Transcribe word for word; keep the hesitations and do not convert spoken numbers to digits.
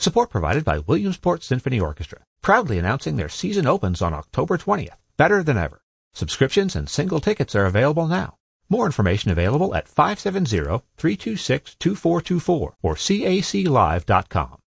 Support provided by Williamsport Symphony Orchestra, proudly announcing their season opens on October twentieth, better than ever. Subscriptions and single tickets are available now. More information available at five seven zero, three two six, two four two four or C A C live dot com.